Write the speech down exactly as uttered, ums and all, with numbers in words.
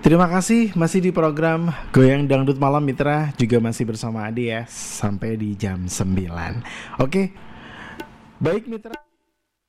Terima kasih masih di program Goyang Dangdut Malam Mitra, juga masih bersama Adi ya sampai di jam sembilan. Oke. Baik Mitra.